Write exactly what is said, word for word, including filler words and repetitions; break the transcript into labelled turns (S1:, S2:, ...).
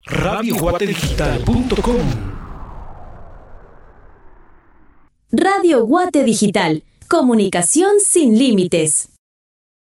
S1: radio guate digital punto com.
S2: Radio Guate Digital. Comunicación sin límites.